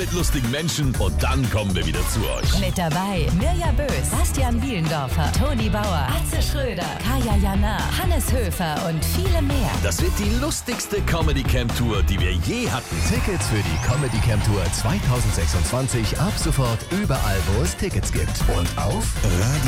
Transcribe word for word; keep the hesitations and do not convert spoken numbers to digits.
mit lustigen Menschen und dann kommen wir wieder zu euch. Mit dabei Mirja Bös, Bastian Bielendorfer, Toni Bauer, Atze Schröder, Kaya Jana, Hannes Höfer und viele mehr. Das wird die lustigste Comedy Camp Tour, die wir je hatten. Tickets für die Comedy Camp Tour zwanzig sechsundzwanzig ab sofort überall, wo es Tickets gibt. Und auf Radio